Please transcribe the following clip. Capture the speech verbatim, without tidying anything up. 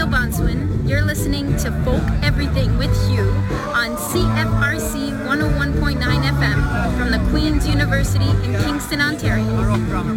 Neil Bonswin. You're listening to Folk Everything with Hugh on C F R C one oh one point nine F M from the Queen's University in Kingston, Ontario.